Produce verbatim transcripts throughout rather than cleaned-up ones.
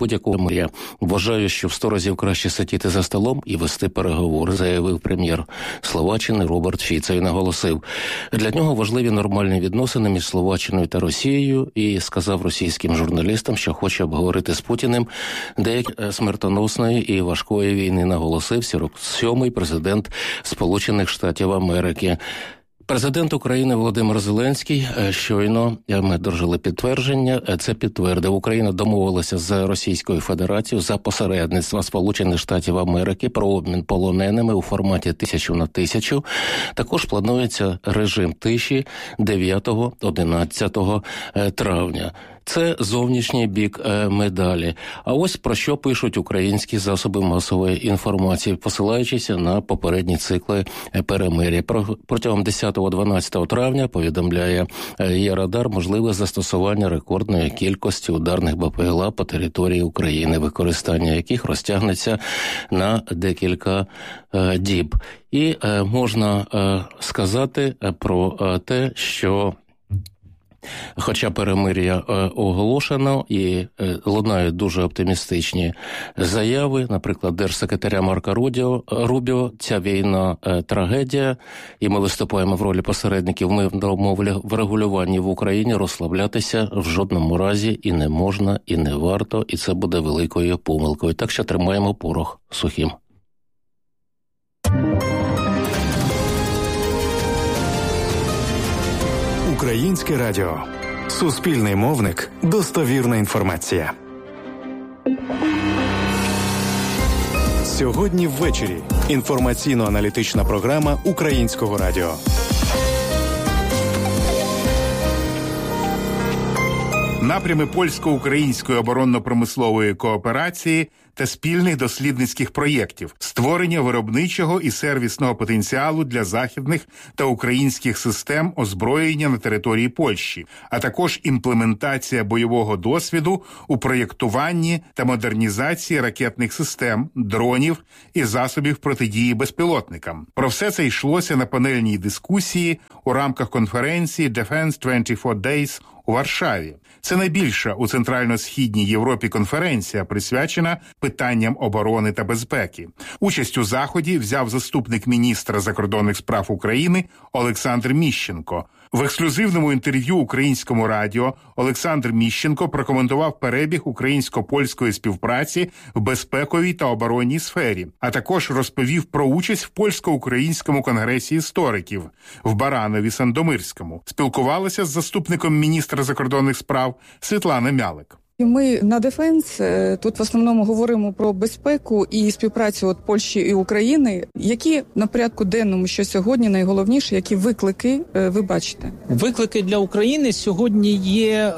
будь-якого миря. Вважаю, що в сто разів краще сидіти за столом і вести переговори, заявив прем'єр Словаччини Роберт Фіцо і наголосив, для нього важливі нормальні відносини між Словаччиною та Росією і сказав російським журналістам, що хоче обговорити з Путіним деякі смертоносної і важкої війни, наголосив сорок сьомий президент Сполучених Штатів Америки. Президент України Володимир Зеленський щойно, ми дожили підтвердження, це підтвердив. Україна домовилася з Російською Федерацією за посередництва Сполучених Штатів Америки про обмін полоненими у форматі тисячу на тисячу. Також планується режим тиші дев'ятого-одинадцятого травня. Це зовнішній бік медалі. А ось про що пишуть українські засоби масової інформації, посилаючись на попередні цикли перемир'я. Протягом десятого-дванадцятого травня, повідомляє Єрадар, можливе застосування рекордної кількості ударних БПЛА по території України, використання яких розтягнеться на декілька діб. І можна сказати про те, що хоча перемир'я оголошено і е, лунають дуже оптимістичні заяви, наприклад, держсекретаря Марка Рубіо, Рубіо ця війна е, трагедія, і ми виступаємо в ролі посередників мирного врегулювання в Україні, розслаблятися в жодному разі і не можна, і не варто, і це буде великою помилкою. Так що тримаємо порох сухим. Українське радіо. Суспільний мовник. Достовірна інформація. Сьогодні ввечері. Інформаційно-аналітична програма Українського радіо. Напрями польсько-української оборонно-промислової кооперації та спільних дослідницьких проєктів, створення виробничого і сервісного потенціалу для західних та українських систем озброєння на території Польщі, а також імплементація бойового досвіду у проєктуванні та модернізації ракетних систем, дронів і засобів протидії безпілотникам. Про все це йшлося на панельній дискусії у рамках конференції Defense двадцять чотири Days у Варшаві. Це найбільша у Центрально-Східній Європі конференція, присвячена питанням оборони та безпеки. Участь у заході взяв заступник міністра закордонних справ України Олександр Міщенко. В ексклюзивному інтерв'ю Українському радіо Олександр Міщенко прокоментував перебіг українсько-польської співпраці в безпековій та оборонній сфері, а також розповів про участь в польсько-українському конгресі істориків в Баранові-Сандомирському. Спілкувалася з заступником міністра закордонних справ Світлана Мялик. Ми на Дефенс тут в основному говоримо про безпеку і співпрацю от Польщі і України. Які на порядку денному, що сьогодні найголовніше, які виклики ви бачите? Виклики для України сьогодні є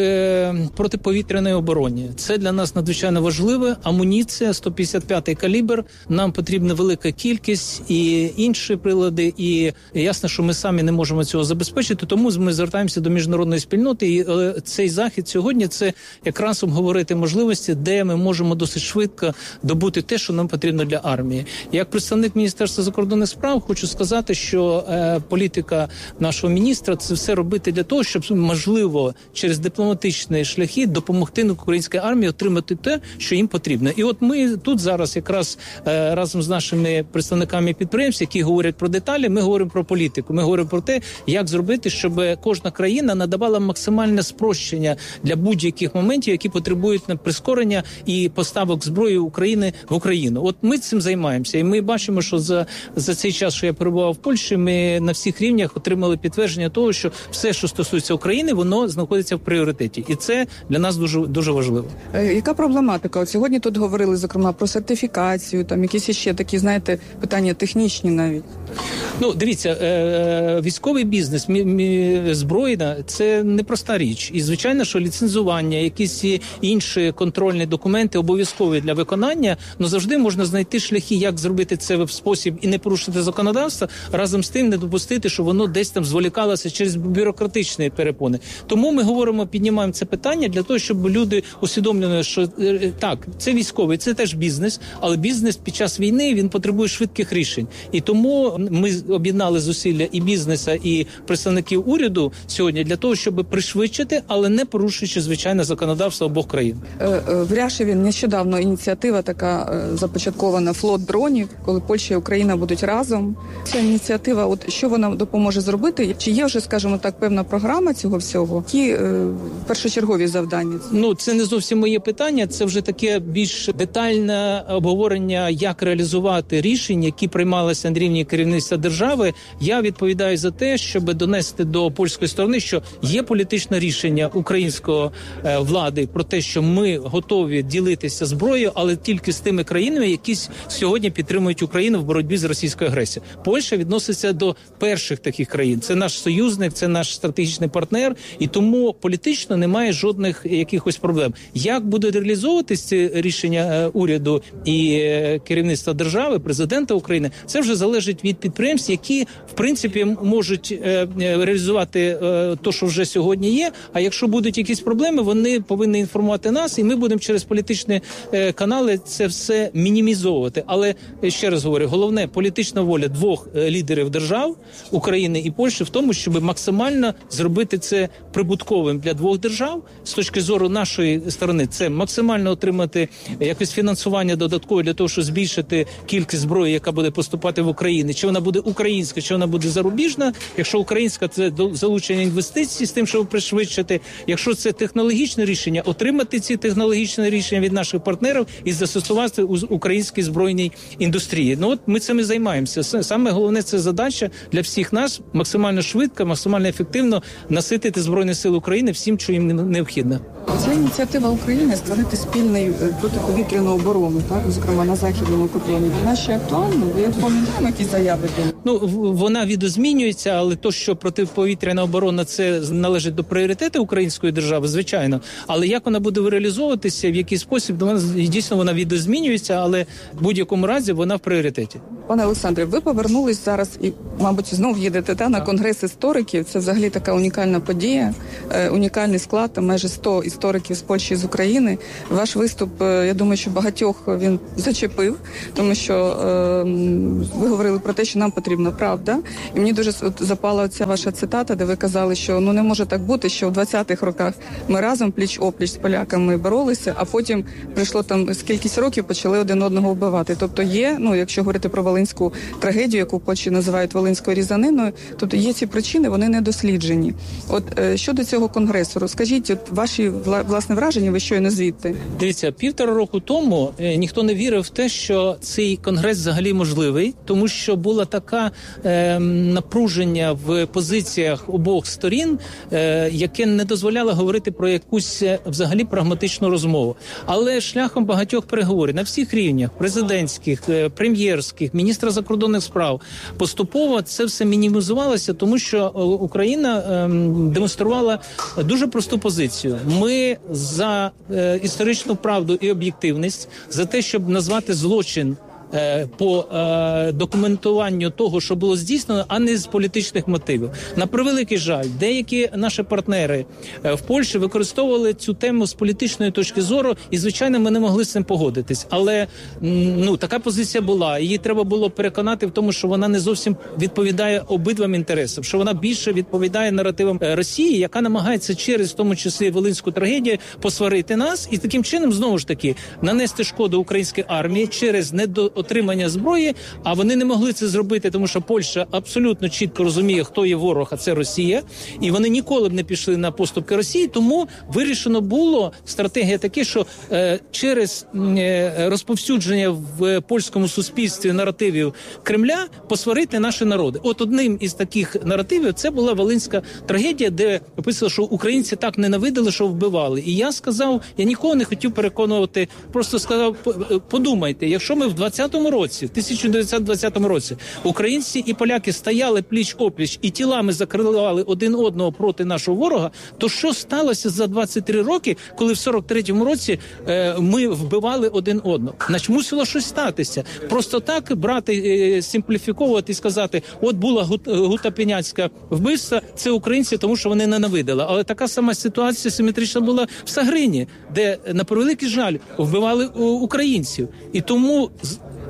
в протиповітряній обороні. Це для нас надзвичайно важливе. Амуніція, сто п'ятдесят п'ятий калібр, нам потрібна велика кількість і інші прилади. І ясно, що ми самі не можемо цього забезпечити, тому ми звертаємося до міжнародної спільноти. І цей захід сьогодні – це якраз обговорити можливості, де ми можемо досить швидко добути те, що нам потрібно для армії. Як представник Міністерства закордонних справ хочу сказати, що е, політика нашого міністра – це все робити для того, щоб, можливо, через дипломатичні шляхи допомогти українській армії отримати те, що їм потрібно. І от ми тут зараз якраз е, разом з нашими представниками підприємств, які говорять про деталі, ми говоримо про політику. Ми говоримо про те, як зробити, щоб кожна країна надавала максимальне спрощення для будь-яких моментів, які потребують на прискорення і поставок зброї України в Україну. От ми цим займаємося. І ми бачимо, що за, за цей час, що я перебував в Польщі, ми на всіх рівнях отримали підтвердження того, що все, що стосується України, воно знаходиться в пріоритеті. І це для нас дуже, дуже важливо. Яка проблематика? От сьогодні тут говорили, зокрема, про сертифікацію, там якісь ще такі, знаєте, питання технічні навіть. Ну, дивіться, е- військовий бізнес, мі- мі- збройна – це непроста річ. І, звичайно, що ліцензування, якісь інші контрольні документи обов'язкові для виконання, але завжди можна знайти шляхи, як зробити це в спосіб і не порушити законодавство, разом з тим не допустити, що воно десь там зволікалося через бюрократичні перепони. Тому ми говоримо, піднімаємо це питання для того, щоб люди усвідомлювали, що так, це військовий, це теж бізнес, але бізнес під час війни, він потребує швидких рішень. І тому ми об'єднали зусилля і бізнеса, і представників уряду сьогодні для того, щоб пришвидшити, але не порушуючи, звичайно, законодавство. законодавства обох країн. В Ряшеві нещодавно ініціатива така започаткована «Флот дронів», коли Польща і Україна будуть разом. Ця ініціатива, от що вона допоможе зробити? Чи є вже, скажімо так, певна програма цього всього? Які е, першочергові завдання? Ну, це не зовсім моє питання, це вже таке більш детальне обговорення, як реалізувати рішення, які приймалися на рівні керівництва держави. Я відповідаю за те, щоб донести до польської сторони, що є політичне рішення української е, влади про те, що ми готові ділитися зброєю, але тільки з тими країнами, які сьогодні підтримують Україну в боротьбі з російською агресією. Польща відноситься до перших таких країн. Це наш союзник, це наш стратегічний партнер, і тому політично немає жодних якихось проблем. Як буде реалізовуватись це рішення уряду і керівництва держави, президента України, це вже залежить від підприємств, які, в принципі, можуть реалізувати те, що вже сьогодні є, а якщо будуть якісь проблеми, вони повинні інформувати нас, і ми будемо через політичні канали це все мінімізовувати. Але, ще раз говорю, головне – політична воля двох лідерів держав, України і Польщі, в тому, щоб максимально зробити це прибутковим для двох держав. З точки зору нашої сторони, це максимально отримати якесь фінансування додаткове для того, щоб збільшити кількість зброї, яка буде поступати в Україну. Чи вона буде українська, чи вона буде зарубіжна. Якщо українська, це залучення інвестицій з тим, щоб пришвидшити. Якщо це технологічне рішення, отримати ці технологічні рішення від наших партнерів і застосувати у українській збройній індустрії. Ну от ми цим і займаємося. Саме головне, це задача для всіх нас максимально швидко, максимально ефективно наситити Збройні Сили України всім, що їм необхідно. Ця ініціатива України створити спільний протиповітряну оборону, так, зокрема на західному кордоні. Вона ще актуальна? Ви пам'ятаєте якісь заяви? Ну, вона відозмінюється, але то, що протиповітряна оборона, це належить до пріоритету української держави, звичайно. Але як вона буде реалізовуватися, в який спосіб, вона, дійсно вона відозмінюється, але в будь-якому разі вона в пріоритеті. Пане Олександре, ви повернулись зараз і, мабуть, знов їдете та, на конгрес істориків. Це взагалі така унікальна подія, е, унікальний склад, там майже сто істориків з Польщі і з України. Ваш виступ, е, я думаю, що багатьох він зачепив, тому що е, ви говорили про те, що нам потрібна правда. І мені дуже от, запала ця ваша цитата, де ви казали, що ну не може так бути, що в двадцятих роках ми разом пліч-опліч з поляками боролися, а потім прийшло там скількись років, почали один одного вбивати. Тобто є, ну якщо говорити про волинську трагедію, яку в Польщі називають волинською різаниною, тобто є ці причини, вони не досліджені. От е, щодо цього конгресу, розкажіть от ваші вла, власне враження, ви щойно звідти. Дивіться, півтора року тому е, ніхто не вірив в те, що цей конгрес взагалі можливий, тому що було таке е, напруження в позиціях обох сторін, е, яке не дозволяло говорити про якусь е, взагалі прагматичну розмову. Але шляхом багатьох переговорів на всіх рівнях, президентських, е, прем'єрських, міністра закордонних справ, поступово це все мінімізувалося, тому що Україна е, демонструвала дуже просту позицію. Ми за е, історичну правду і об'єктивність, за те, щоб назвати злочин по е, документуванню того, що було здійснено, а не з політичних мотивів. На превеликий жаль, деякі наші партнери е, в Польщі використовували цю тему з політичної точки зору, і, звичайно, ми не могли з цим погодитись. Але ну, така позиція була. Її треба було переконати в тому, що вона не зовсім відповідає обидвам інтересам, що вона більше відповідає наративам Росії, яка намагається через, в тому числі, волинську трагедію, посварити нас і таким чином, знову ж таки, нанести шкоду українській армії через недо отримання зброї, а вони не могли це зробити, тому що Польща абсолютно чітко розуміє, хто є ворог, а це Росія, і вони ніколи б не пішли на поступки Росії, тому вирішено було, стратегія така, що е, через е, розповсюдження в польському суспільстві наративів Кремля посварити наші народи. От одним із таких наративів це була волинська трагедія, де описано, що українці так ненавидили, що вбивали. І я сказав, я нікого не хотів переконувати, просто сказав, подумайте, якщо ми в двадцятому році, в тисяча дев'ятсот двадцятому році, українці і поляки стояли пліч-опліч і тілами закривали один одного проти нашого ворога, то що сталося за двадцять три роки, коли в сорок третьому році е, ми вбивали один одного? Значить, мусило щось статися. Просто так брати, е, симпліфіковувати і сказати, от була гутапеняцька вбивство, це українці, тому що вони ненавидили. Але така сама ситуація симетрична була в Сагрині, де, на превеликий жаль, вбивали українців. І тому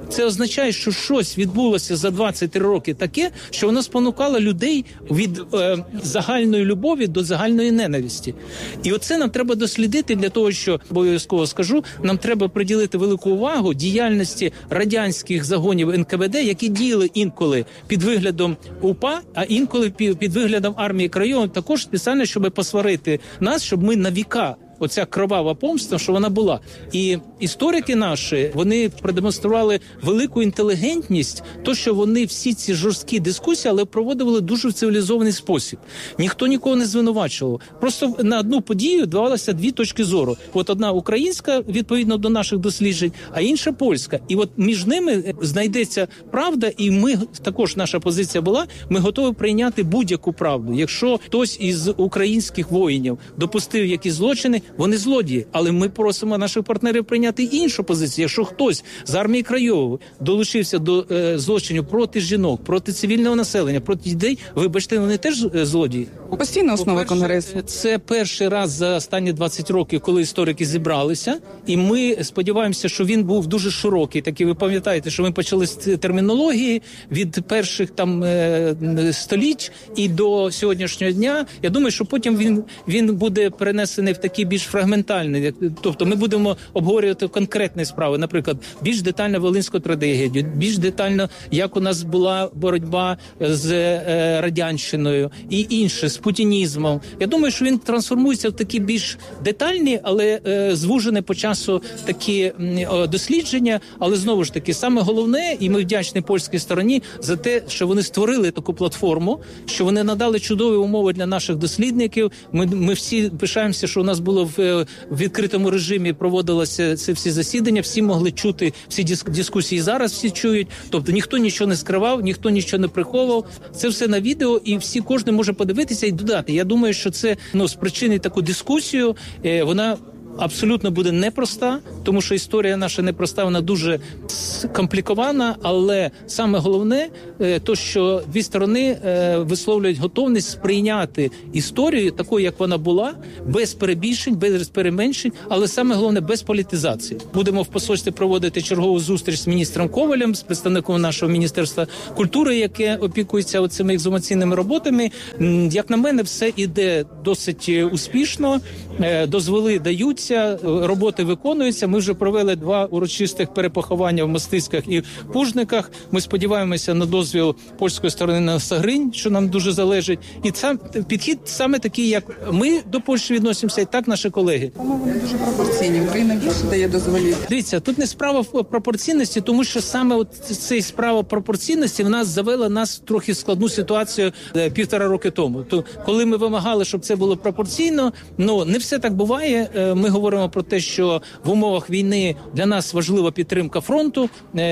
Це означає, що щось відбулося за двадцять три роки таке, що воно спонукало людей від е, загальної любові до загальної ненависті. І оце нам треба дослідити для того, що, обов'язково скажу, нам треба приділити велику увагу діяльності радянських загонів ен ка ве де, які діяли інколи під виглядом УПА, а інколи під виглядом армії Крайова, також спеціально, щоб посварити нас, щоб ми на віка оця кровава помста, що вона була. І історики наші, вони продемонстрували велику інтелігентність, то, що вони всі ці жорсткі дискусії, але проводили дуже в цивілізований спосіб. Ніхто нікого не звинувачував. Просто на одну подію давалося дві точки зору. От одна українська, відповідно до наших досліджень, а інша польська. І от між ними знайдеться правда, і ми, також наша позиція була, ми готові прийняти будь-яку правду. Якщо хтось із українських воїнів допустив якісь злочини, вони злодії, але ми просимо наших партнерів прийняти іншу позицію. Якщо хтось з армії Крайової долучився до е, злочинів проти жінок, проти цивільного населення, проти дітей, вибачте, вони теж е, злодії. Постійна основа Конгресу. Це перший раз за останні двадцять років, коли історики зібралися, і ми сподіваємося, що він був дуже широкий. Такі ви пам'ятаєте, що ми почали з термінології від перших там е, століть і до сьогоднішнього дня. Я думаю, що потім він, він буде перенесений в такі більш фрагментальний. Тобто ми будемо обговорювати конкретні справи, наприклад, більш детально Волинську трагедію, більш детально, як у нас була боротьба з е, радянщиною і інше, з путінізмом. Я думаю, що він трансформується в такі більш детальні, але е, звужені по часу такі е, дослідження. Але знову ж таки, саме головне, і ми вдячні польській стороні за те, що вони створили таку платформу, що вони надали чудові умови для наших дослідників. Ми, ми всі пишаємося, що у нас було в, в відкритому режимі проводилося це всі засідання, всі могли чути всі дискусії, зараз всі чують. Тобто ніхто нічого не скривав, ніхто нічого не приховував. Це все на відео, і всі, кожен може подивитися і додати. Я думаю, що це, ну, спричинить таку дискусію, е, вона абсолютно буде непроста, тому що історія наша непроста, вона дуже комплікована, але саме головне, то, що дві сторони висловлюють готовність сприйняти історію такою, як вона була, без перебільшень, без переменшень, але саме головне, без політизації. Будемо в посольстві проводити чергову зустріч з міністром Ковалем, з представником нашого Міністерства культури, яке опікується оцими екзумаційними роботами. Як на мене, все іде досить успішно, дозволи даються, роботи виконуються. Ми вже провели два урочистих перепоховання в Мостиськах і Пужниках. Ми сподіваємося на дозвіл польської сторони на Сагринь, що нам дуже залежить. І це підхід саме такий, як ми до Польщі відносимося, і так наші колеги. Тому вони дуже пропорційні. Україна більше дає дозволів. Дивіться, тут не справа в пропорційності, тому що саме от цей справа пропорційності в нас завела нас в трохи складну ситуацію півтора роки тому. То коли ми вимагали, щоб це було пропорційно, ну не все так буває. Ми говоримо про те, що в умовах війни для нас важлива підтримка фронту.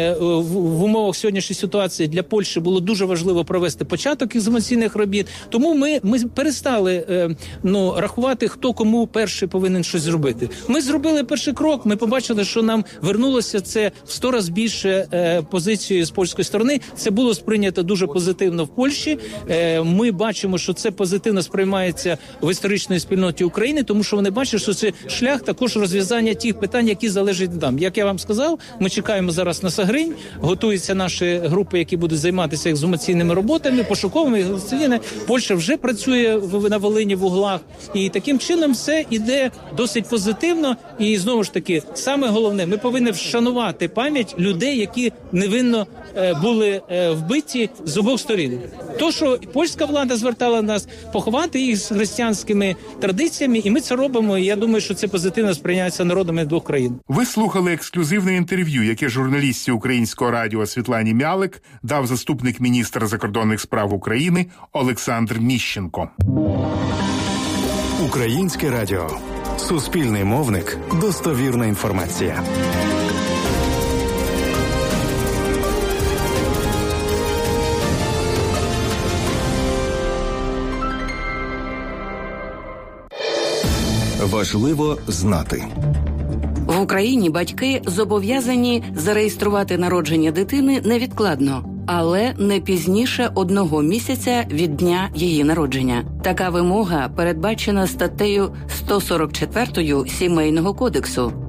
В умовах сьогоднішньої ситуації для Польщі було дуже важливо провести початок екзумаційних робіт. Тому ми, ми перестали ну, рахувати, хто кому перший повинен щось зробити. Ми зробили перший крок, ми побачили, що нам вернулося це в сто разів більше позицією з польської сторони. Це було сприйнято дуже позитивно в Польщі. Ми бачимо, що це позитивно сприймається в історичній спільноті України, тому що вони бачать, що це шлях також розв'язання тих питань, які залежать нам. Як я вам сказав, ми чекаємо зараз на Сагринь, готуються наші групи, які будуть займатися екзумаційними роботами, пошуковими. Польща вже працює на Волині в углах, і таким чином все іде досить позитивно. І знову ж таки, саме головне, ми повинні вшанувати пам'ять людей, які невинно е, були е, вбиті з обох сторін. То, що польська влада звертала нас поховати їх з християнськими традиціями, і ми це робимо. І я думаю, що це позитивно сприйняється народами двох країн. Ви слухали ексклюзивне інтерв'ю, яке журналістці Українського радіо Світлані Мялик дав заступник міністра закордонних справ України Олександр Міщенко. Українське радіо. Суспільний мовник. Достовірна інформація. Важливо знати. В Україні батьки зобов'язані зареєструвати народження дитини невідкладно, але не пізніше одного місяця від дня її народження. Така вимога передбачена статтею сто сорок чотири Сімейного кодексу.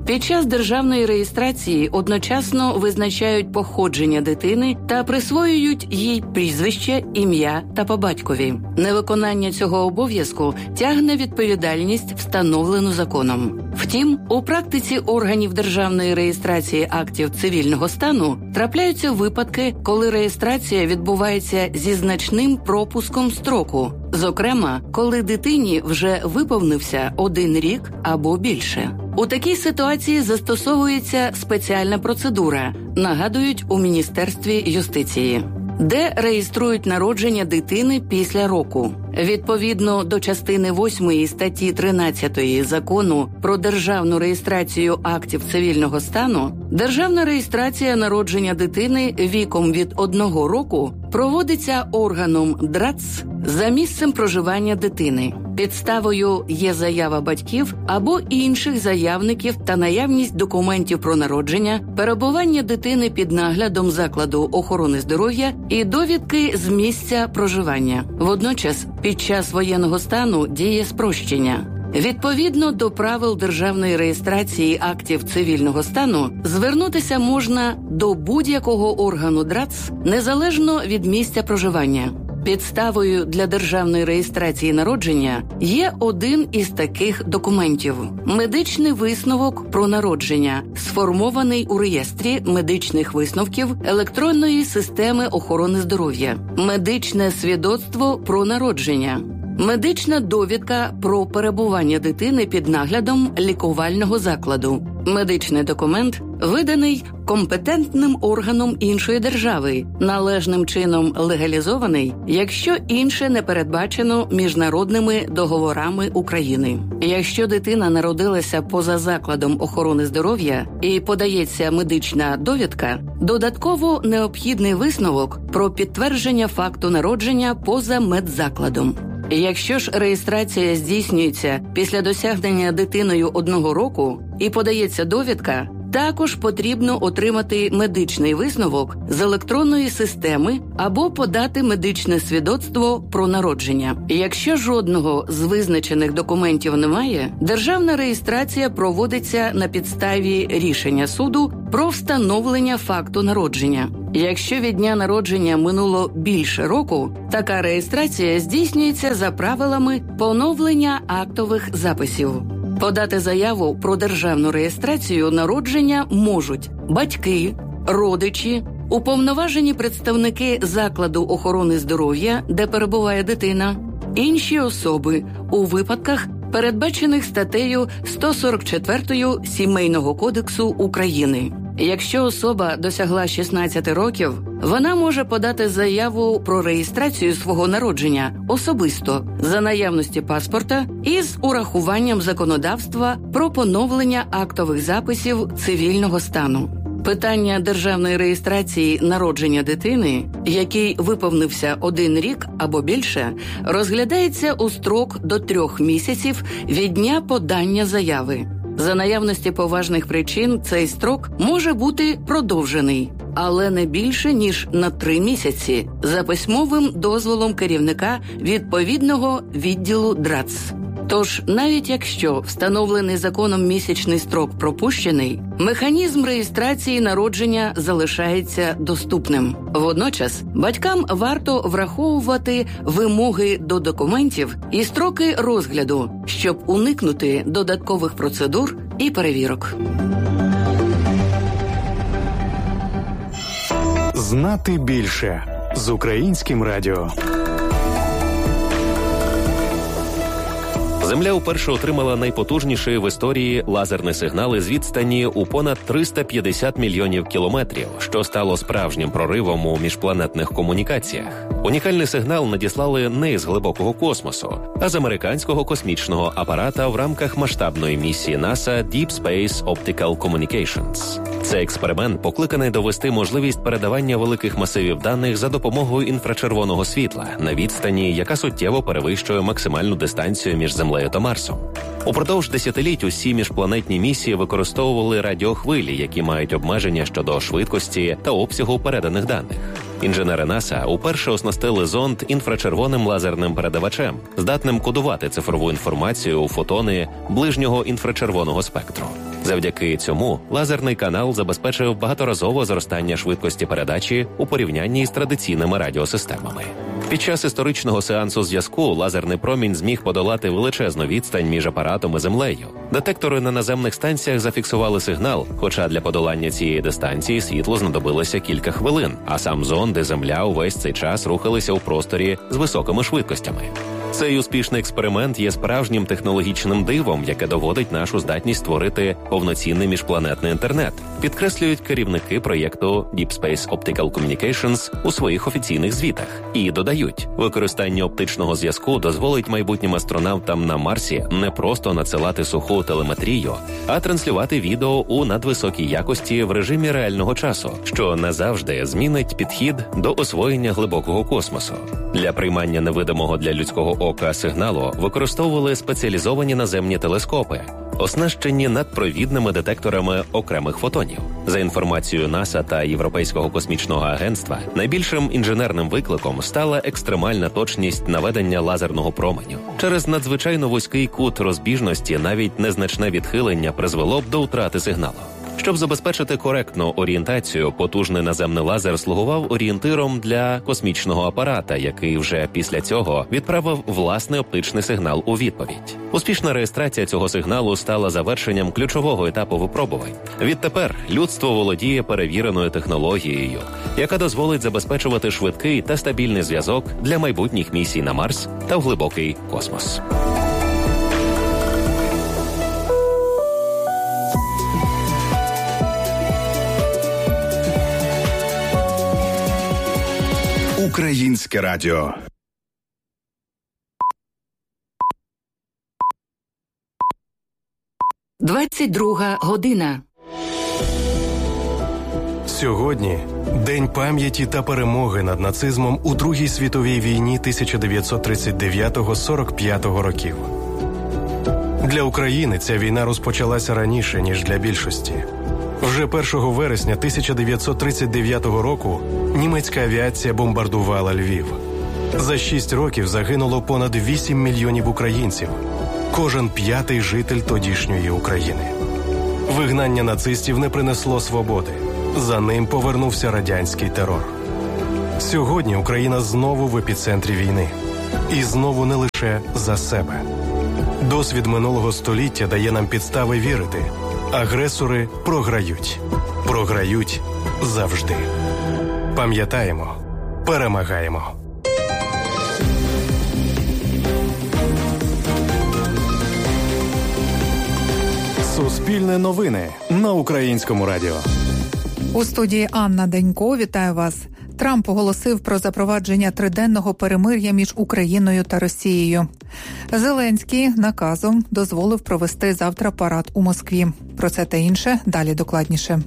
Під час державної реєстрації одночасно визначають походження дитини та присвоюють їй прізвище, ім'я та по батькові. Невиконання цього обов'язку тягне відповідальність, встановлену законом. Втім, у практиці органів державної реєстрації актів цивільного стану трапляються випадки, коли реєстрація відбувається зі значним пропуском строку, зокрема, коли дитині вже виповнився один рік або більше. У такій ситуації застосовується спеціальна процедура, нагадують у Міністерстві юстиції, де реєструють народження дитини після року. Відповідно до частини восьмої статті тринадцятої Закону про державну реєстрацію актів цивільного стану, державна реєстрація народження дитини віком від одного року проводиться органом ДРАЦ за місцем проживання дитини. Підставою є заява батьків або інших заявників та наявність документів про народження, перебування дитини під наглядом закладу охорони здоров'я і довідки з місця проживання. Водночас, під час воєнного стану діє спрощення. Відповідно до правил державної реєстрації актів цивільного стану, звернутися можна до будь-якого органу ДРАЦ, незалежно від місця проживання. Підставою для державної реєстрації народження є один із таких документів – медичний висновок про народження, сформований у реєстрі медичних висновків електронної системи охорони здоров'я, медичне свідоцтво про народження, медична довідка про перебування дитини під наглядом лікувального закладу, медичний документ, виданий компетентним органом іншої держави, належним чином легалізований, якщо інше не передбачено міжнародними договорами України. Якщо дитина народилася поза закладом охорони здоров'я і подається медична довідка, додатково необхідний висновок про підтвердження факту народження поза медзакладом. Якщо ж реєстрація здійснюється після досягнення дитиною одного року і подається довідка, також потрібно отримати медичний висновок з електронної системи або подати медичне свідоцтво про народження. Якщо жодного з визначених документів немає, державна реєстрація проводиться на підставі рішення суду про встановлення факту народження. Якщо від дня народження минуло більше року, така реєстрація здійснюється за правилами поновлення актових записів. Подати заяву про державну реєстрацію народження можуть батьки, родичі, уповноважені представники закладу охорони здоров'я, де перебуває дитина, інші особи у випадках, передбачених статтею сто сорок четвертою Сімейного кодексу України. Якщо особа досягла шістнадцяти років, вона може подати заяву про реєстрацію свого народження особисто за наявності паспорта і з урахуванням законодавства про поновлення актових записів цивільного стану. Питання державної реєстрації народження дитини, який виповнився один рік або більше, розглядається у строк до трьох місяців від дня подання заяви. За наявності поважних причин цей строк може бути продовжений, але не більше, ніж на три місяці, за письмовим дозволом керівника відповідного відділу ДРАЦ. Тож, навіть якщо встановлений законом місячний строк пропущений, механізм реєстрації народження залишається доступним. Водночас, батькам варто враховувати вимоги до документів і строки розгляду, щоб уникнути додаткових процедур і перевірок. Знати більше з Українським радіо. Земля вперше отримала найпотужніший в історії лазерні сигнали з відстані у понад триста п'ятдесят мільйонів кілометрів, що стало справжнім проривом у міжпланетних комунікаціях. Унікальний сигнал надіслали не із глибокого космосу, а з американського космічного апарата в рамках масштабної місії НАСА Deep Space Optical Communications. Цей експеримент покликаний довести можливість передавання великих масивів даних за допомогою інфрачервоного світла на відстані, яка суттєво перевищує максимальну дистанцію між Землею та Марсом. Упродовж десятиліть усі міжпланетні місії використовували радіохвилі, які мають обмеження щодо швидкості та обсягу переданих даних. Інженери НАСА уперше оснастили зонд інфрачервоним лазерним передавачем, здатним кодувати цифрову інформацію у фотони ближнього інфрачервоного спектру. Завдяки цьому лазерний канал забезпечив багаторазове зростання швидкості передачі у порівнянні з традиційними радіосистемами. Під час історичного сеансу зв'язку лазерний промінь зміг подолати величезну відстань між апаратом і землею. Детектори на наземних станціях зафіксували сигнал, хоча для подолання цієї дистанції світлу знадобилося кілька хвилин, а сам зонд і земля увесь цей час рухалися у просторі з високими швидкостями. Цей успішний експеримент є справжнім технологічним дивом, яке доводить нашу здатність створити повноцінний міжпланетний інтернет, підкреслюють керівники проєкту Deep Space Optical Communications у своїх офіційних звітах. І додають, використання оптичного зв'язку дозволить майбутнім астронавтам на Марсі не просто надсилати суху телеметрію, а транслювати відео у надвисокій якості в режимі реального часу, що назавжди змінить підхід до освоєння глибокого космосу. Для приймання невидимого для людського ока сигналу використовували спеціалізовані наземні телескопи, оснащені надпровідними детекторами окремих фотонів. За інформацією НАСА та Європейського космічного агентства, найбільшим інженерним викликом стала екстремальна точність наведення лазерного променю. Через надзвичайно вузький кут розбіжності навіть незначне відхилення призвело б до втрати сигналу. Щоб забезпечити коректну орієнтацію, потужний наземний лазер слугував орієнтиром для космічного апарата, який вже після цього відправив власний оптичний сигнал у відповідь. Успішна реєстрація цього сигналу стала завершенням ключового етапу випробувань. Відтепер людство володіє перевіреною технологією, яка дозволить забезпечувати швидкий та стабільний зв'язок для майбутніх місій на Марс та в глибокий космос. Українське радіо. двадцять друга година. Сьогодні День пам'яті та перемоги над нацизмом у Другій світовій війні тисяча дев'ятсот тридцять дев'ятого - сорок п'ятого років. Для України ця війна розпочалася раніше, ніж для більшості. Вже першого вересня тисяча дев'ятсот тридцять дев'ятого року німецька авіація бомбардувала Львів. За шість років загинуло понад вісім мільйонів українців. Кожен п'ятий житель тодішньої України. Вигнання нацистів не принесло свободи. За ним повернувся радянський терор. Сьогодні Україна знову в епіцентрі війни. І знову не лише за себе. Досвід минулого століття дає нам підстави вірити. Агресори програють. Програють завжди. Пам'ятаємо. Перемагаємо. Суспільне новини на Українському радіо. У студії Анна Денько. Вітаю вас. Трамп оголосив про запровадження триденного перемир'я між Україною та Росією. Зеленський наказом дозволив провести завтра парад у Москві. Про це та інше далі докладніше.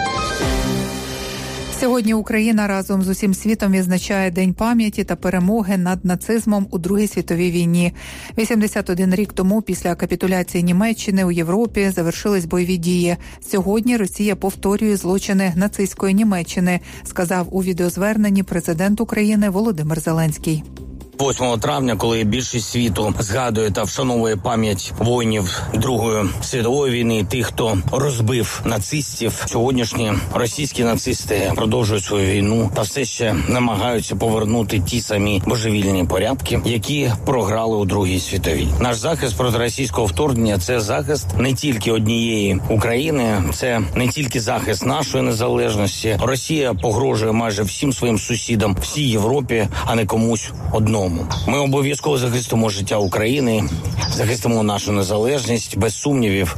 Сьогодні Україна разом з усім світом відзначає День пам'яті та перемоги над нацизмом у Другій світовій війні. вісімдесят один рік тому після капітуляції Німеччини у Європі завершились бойові дії. Сьогодні Росія повторює злочини нацистської Німеччини, сказав у відеозверненні президент України Володимир Зеленський. восьмого травня, коли більшість світу згадує та вшановує пам'ять воїнів Другої світової війни, тих, хто розбив нацистів, сьогоднішні російські нацисти продовжують свою війну та все ще намагаються повернути ті самі божевільні порядки, які програли у Другій світовій. Наш захист проти російського вторгнення – це захист не тільки однієї України, це не тільки захист нашої незалежності. Росія погрожує майже всім своїм сусідам, всій Європі, а не комусь одному. Ми обов'язково захистимо життя України, захистимо нашу незалежність, без сумнівів.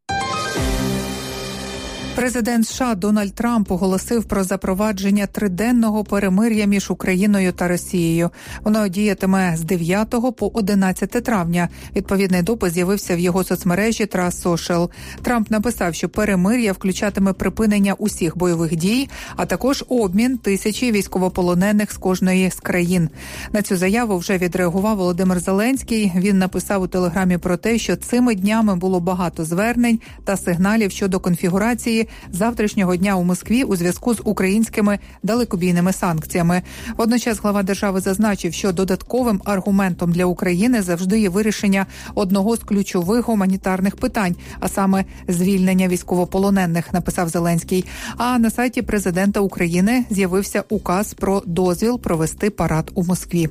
Президент США Дональд Трамп оголосив про запровадження триденного перемир'я між Україною та Росією. Воно діятиме з дев'ятого по одинадцяте травня. Відповідний допис з'явився в його соцмережі Truth Social. Трамп написав, що перемир'я включатиме припинення усіх бойових дій, а також обмін тисячі військовополонених з кожної з країн. На цю заяву вже відреагував Володимир Зеленський. Він написав у телеграмі про те, що цими днями було багато звернень та сигналів щодо конфігурації події завтрашнього дня у Москві у зв'язку з українськими далекобійними санкціями. Водночас глава держави зазначив, що додатковим аргументом для України завжди є вирішення одного з ключових гуманітарних питань, а саме звільнення військовополонених, написав Зеленський. А на сайті президента України з'явився указ про дозвіл провести парад у Москві.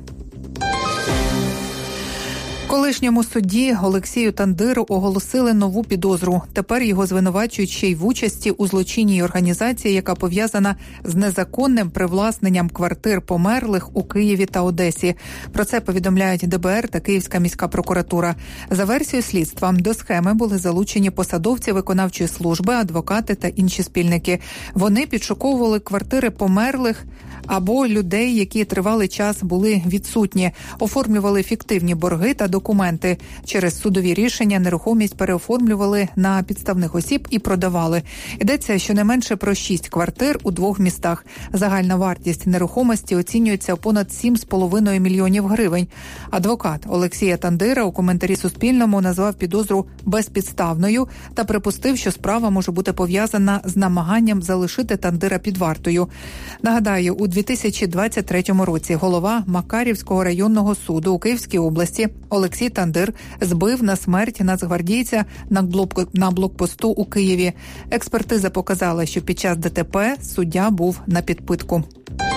Колишньому судді Олексію Тандиру оголосили нову підозру. Тепер його звинувачують ще й в участі у злочинній організації, яка пов'язана з незаконним привласненням квартир померлих у Києві та Одесі. Про це повідомляють Д Б Р та Київська міська прокуратура. За версією слідства, до схеми були залучені посадовці виконавчої служби, адвокати та інші спільники. Вони підшуковували квартири померлих або людей, які тривалий час були відсутні, оформлювали фіктивні борги та документи. Через судові рішення нерухомість переоформлювали на підставних осіб і продавали. Йдеться щонайменше про шість квартир у двох містах. Загальна вартість нерухомості оцінюється в понад сім з половиною мільйонів гривень. Адвокат Олексія Тандира у коментарі Суспільному назвав підозру безпідставною та припустив, що справа може бути пов'язана з намаганням залишити Тандира під вартою. Нагадаю, у дві тисячі двадцять третьому році голова Макарівського районного суду у Київській області Олексій Тандир збив на смерть нацгвардійця на, блок... на блокпосту у Києві. Експертиза показала, що під час Д Т П суддя був на підпитку.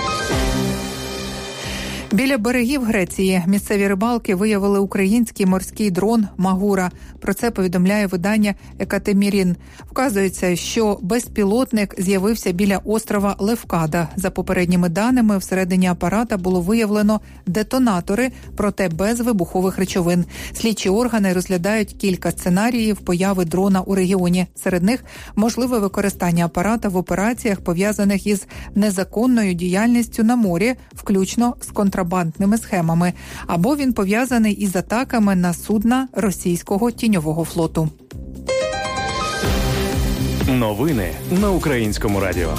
Біля берегів Греції місцеві рибалки виявили український морський дрон «Магура». Про це повідомляє видання «Екатемірін». Вказується, що безпілотник з'явився біля острова Левкада. За попередніми даними, всередині апарата було виявлено детонатори, проте без вибухових речовин. Слідчі органи розглядають кілька сценаріїв появи дрона у регіоні. Серед них можливе використання апарата в операціях, пов'язаних із незаконною діяльністю на морі, включно з контрабандними схемами, або він пов'язаний із атаками на судна російського тіньового флоту. Новини на Українському радіо.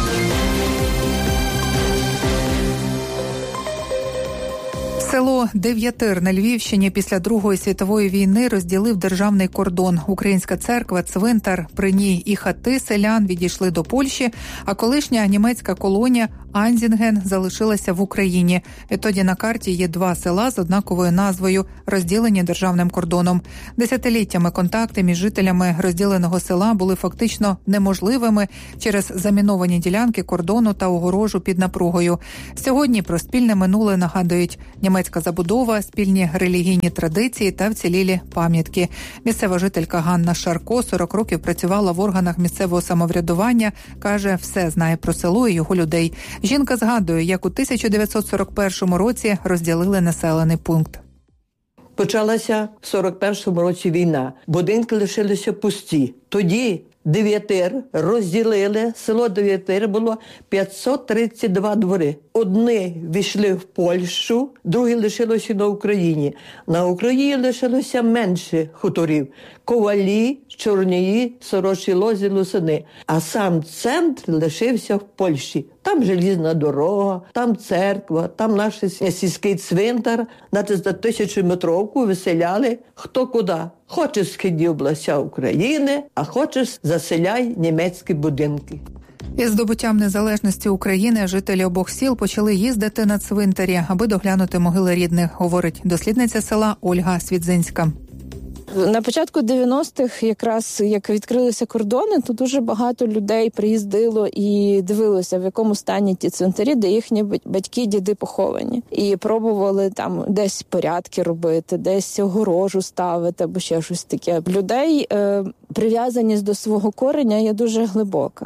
Село Дев'ятир на Львівщині після Другої світової війни розділив державний кордон. Українська церква, цвинтар, при ній і хати селян відійшли до Польщі, а колишня німецька колонія Анзінген залишилася в Україні. Відтоді на карті є два села з однаковою назвою, розділені державним кордоном. Десятиліттями контакти між жителями розділеного села були фактично неможливими через заміновані ділянки кордону та огорожу під напругою. Сьогодні про спільне минуле нагадують німецька забудова, спільні релігійні традиції та вцілілі пам'ятки. Місцева жителька Ганна Шарко сорок років працювала в органах місцевого самоврядування, каже, все знає про село і його людей. Жінка згадує, як у тисяча дев'ятсот сорок першому році розділили населений пункт. Почалася в сорок першому році війна. Будинки лишилися пусті. Тоді Дев'ятир розділили. Село Дев'ятир було п'ятсот тридцять два двори. Одні війшли в Польщу, другі лишилися на Україні. На Україні лишилося менше хуторів. Ковалі, Чорнії, Сорочі Лозі, Лусини. А сам центр лишився в Польщі. Там желізна дорога, там церква, там наш сільський цвинтар. На тисячометровку виселяли хто куди. Хочеш в східні області України, а хочеш заселяй німецькі будинки. Із здобуттям незалежності України жителі обох сіл почали їздити на цвинтарі, аби доглянути могили рідних, говорить дослідниця села Ольга Свідзинська. На початку дев'яностих, якраз як відкрилися кордони, то дуже багато людей приїздило і дивилося, в якому стані ті цвинтарі, де їхні батьки, діди поховані. І пробували там десь порядки робити, десь огорожу ставити або ще щось таке. Людей е, прив'язаність до свого кореня є дуже глибока.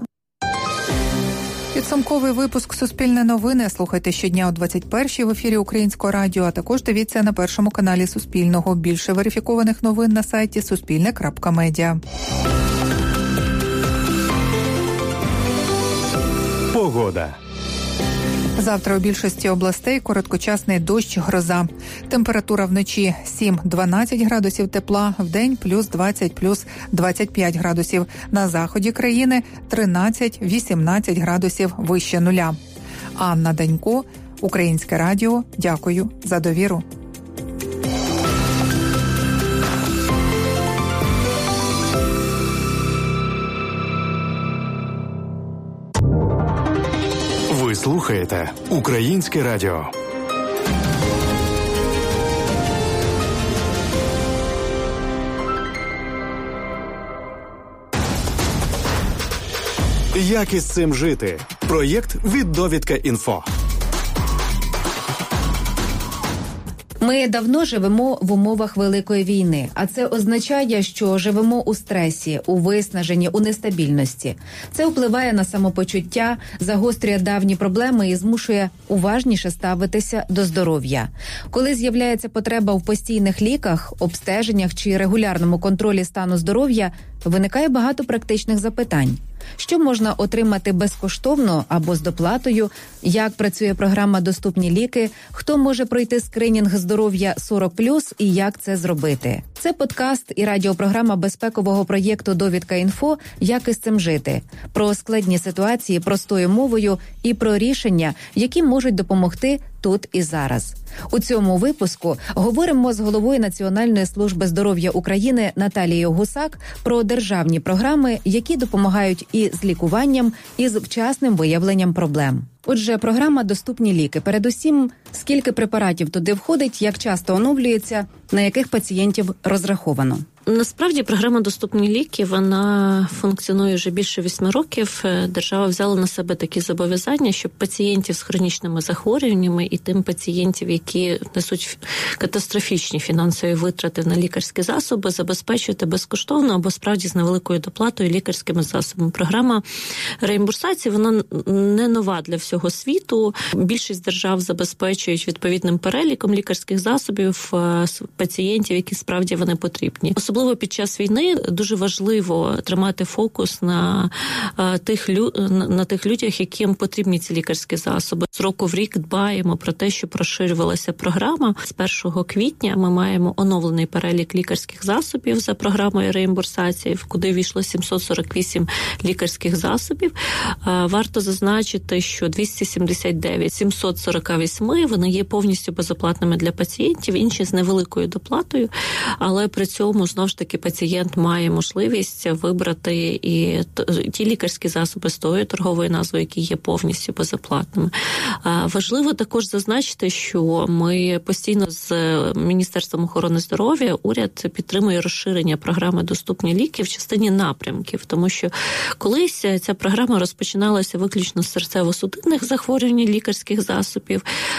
Підсумковий випуск «Суспільне новини» слухайте щодня о двадцять першій в ефірі Українського радіо, а також дивіться на першому каналі Суспільного. Більше верифікованих новин на сайті суспільне крапка медіа. Погода. Завтра у більшості областей короткочасний дощ, гроза. Температура вночі сім-дванадцять градусів тепла, вдень плюс двадцять, плюс двадцять п'ять градусів. На заході країни тринадцять-вісімнадцять градусів вище нуля. Анна Данько, Українське радіо. Дякую за довіру. слухаєте Українське радіо. Як із цим жити? Проєкт від Довідка Інфо. Ми давно живемо в умовах великої війни, а це означає, що живемо у стресі, у виснаженні, у нестабільності. Це впливає на самопочуття, загострює давні проблеми і змушує уважніше ставитися до здоров'я. Коли з'являється потреба в постійних ліках, обстеженнях чи регулярному контролі стану здоров'я, виникає багато практичних запитань. Що можна отримати безкоштовно або з доплатою, як працює програма «Доступні ліки», хто може пройти скринінг здоров'я сорок плюс і як це зробити. Це подкаст і радіопрограма безпекового проєкту «Довідка Інфо. Як із цим жити». Про складні ситуації простою мовою і про рішення, які можуть допомогти тут і зараз. У цьому випуску говоримо з головою Національної служби здоров'я України Наталією Гусак про державні програми, які допомагають і з лікуванням, і з вчасним виявленням проблем. Отже, програма «Доступні ліки». Передусім, скільки препаратів туди входить, як часто оновлюється, на яких пацієнтів розраховано? Насправді, програма «Доступні ліки», вона функціонує вже більше восьми років. Держава взяла на себе такі зобов'язання, щоб пацієнтів з хронічними захворюваннями і тим пацієнтів, які несуть катастрофічні фінансові витрати на лікарські засоби, забезпечувати безкоштовно або справді з невеликою доплатою лікарськими засобами. Програма реімбурсації, вона не нова для всього світу. Більшість держав забезпечують відповідним переліком лікарських засобів пацієнтів, які справді вони потрібні. Особливо під час війни дуже важливо тримати фокус на тих, на тих людях, яким потрібні ці лікарські засоби. З року в рік дбаємо про те, щоб розширювалася програма. З першого квітня ми маємо оновлений перелік лікарських засобів за програмою реімбурсації, куди війшло сімсот сорок вісім лікарських засобів. Варто зазначити, що двісті сімдесят дев'ять сімсот сорок вісім вони є повністю безоплатними для пацієнтів, інші з невеликою доплатою, але при цьому знову ж таки пацієнт має можливість вибрати і ті лікарські засоби з тою торговою назвою, які є повністю безоплатними. Важливо також зазначити, що ми постійно з Міністерством охорони здоров'я уряд підтримує розширення програми «Доступні ліки» в частині напрямків, тому що колись ця програма розпочиналася виключно з серцево-судинних захворювань лікарських засобів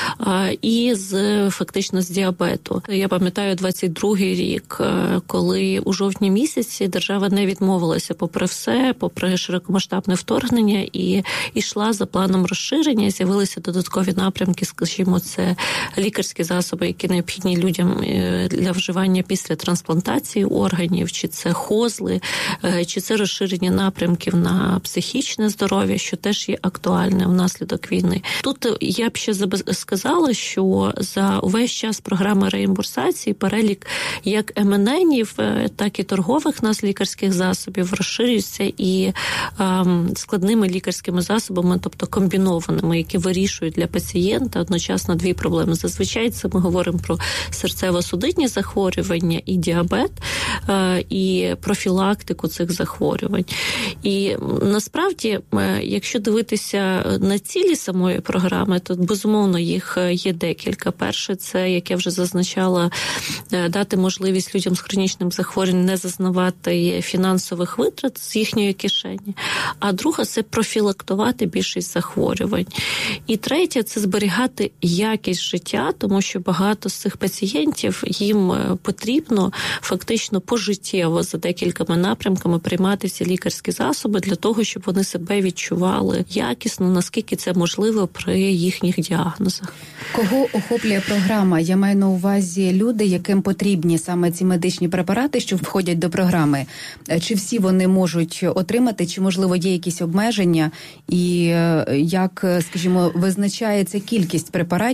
і з фактично з діабету. Я пам'ятаю двадцять другий рік, коли у жовтні місяці держава не відмовилася попри все, попри широкомасштабне вторгнення і йшла за планом розширення, з'явилися додаткові напрямки, скажімо, це лікарські засоби, які необхідні людям для вживання після трансплантації органів, чи це хозли, чи це розширення напрямків на психічне здоров'я, що теж є актуальне внаслідок війни. Тут я б ще сказала, що за увесь час програми реімбурсації перелік як ем ен енів, так і торгових нас лікарських засобів розширюється і ем, складними лікарськими засобами, тобто комбінованими, які вирішують для пацієнта одночасно дві проблеми. Зазвичай це ми говоримо про серцево-судинні захворювання і діабет, е, і профілактику цих захворювань. І насправді, якщо дивитися на цілі самої програми, то безумовно їх є декілька. Перше, це, як я вже зазначала, дати можливість людям з хронічним захворюванням не зазнавати фінансових витрат з їхньої кишені. А друга – це профілактувати більшість захворювань. І третє – це зберігати якість життя, тому що багато з цих пацієнтів, їм потрібно фактично пожиттєво за декількома напрямками приймати ці лікарські засоби для того, щоб вони себе відчували якісно, наскільки це можливо при їхніх діагнозах. Кого охоплює програма? Я маю на увазі люди, яким потрібні саме ці медичні препарати, що входять до програми. Чи всі вони можуть отримати, чи, можливо, є якісь обмеження? І як, скажімо, визначається кількість препаратів,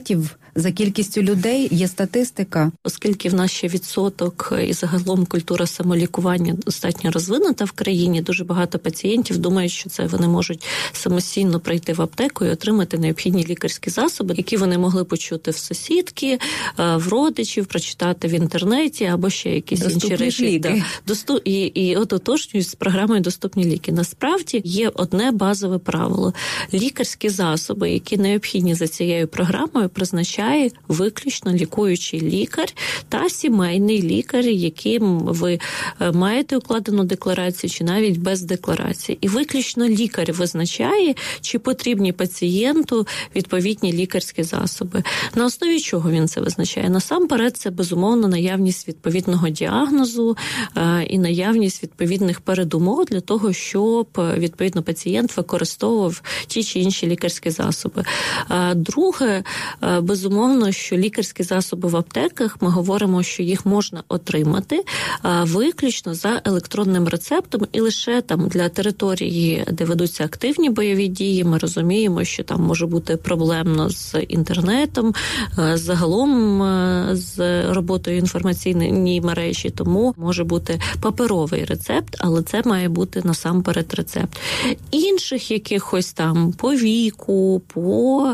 За кількістю людей є статистика. Оскільки в нас ще відсоток і загалом культура самолікування достатньо розвинута в країні, дуже багато пацієнтів думають, що це вони можуть самостійно прийти в аптеку і отримати необхідні лікарські засоби, які вони могли почути в сусідки, в родичів, прочитати в інтернеті або ще якісь Доступні інші речі. Да. Досту... І, і от ототожнюють з програмою «Доступні ліки». Насправді є одне базове правило. Лікарські засоби, які необхідні за цією програмою, призначає виключно лікуючий лікар та сімейний лікар, яким ви маєте укладену декларацію чи навіть без декларації. І виключно лікар визначає, чи потрібні пацієнту відповідні лікарські засоби. На основі чого він це визначає? Насамперед, це, безумовно, наявність відповідного діагнозу е, і наявність відповідних передумов для того, щоб, відповідно, пацієнт використовував ті чи інші лікарські засоби. Е, друге, е, безумовно, що лікарські засоби в аптеках, ми говоримо, що їх можна отримати е, виключно за електронним рецептом і лише там для території, де ведуться активні бойові дії, ми розуміємо, що там може бути проблемно з інтернетом, загалом з роботою інформаційної мережі, тому може бути паперовий рецепт, але це має бути насамперед рецепт. Інших якихось там по віку, по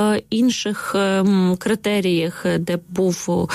інших критеріях, де був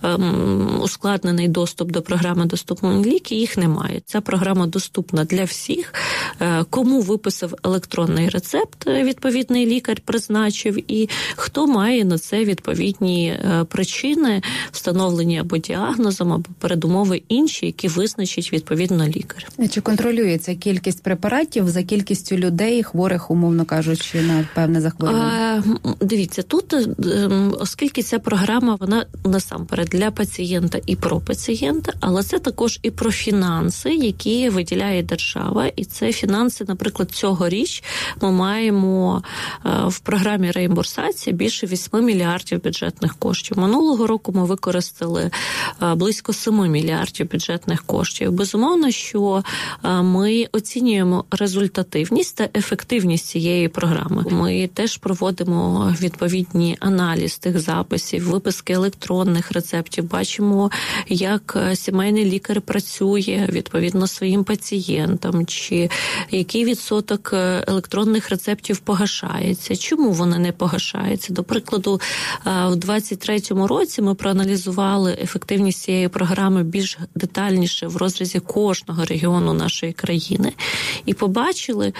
ускладнений доступ до програми «Доступні ліки», їх немає. Ця програма доступна для всіх. Кому виписав електронний рецепт, відповідний лікар призначив, і хто має на це відповідні причини, встановлені або діагнозом, або передумови інші, які визначить відповідно лікар. Чи контролюється кількість препаратів за кількістю людей, хворих, умовно кажучи, на певне захворювання? А, дивіться, тут, оскільки ця програма, вона насамперед для пацієнта і про пацієнта, але це також і про фінанси, які виділяє держава, і це фінанси, наприклад, цьогоріч ми маємо в програмі реімбурсації більше вісім мільярдів бюджетних коштів. Минулого року ми використали близько сім мільярдів бюджетних коштів. Безумовно, що ми оцінюємо результативність та ефективність цієї програми. Ми теж проводимо відповідний аналіз тих записів, виписки електронних рецептів, бачимо, як сімейний лікар працює відповідно своїм пацієнтам, чи який відсоток електронних рецептів погашається, чому вони не погашаються. До прикладу, в двадцять третьому році ми проаналізували ефективність цієї програми більш детальніше в розрізі кожного регіону нашої країни і побачили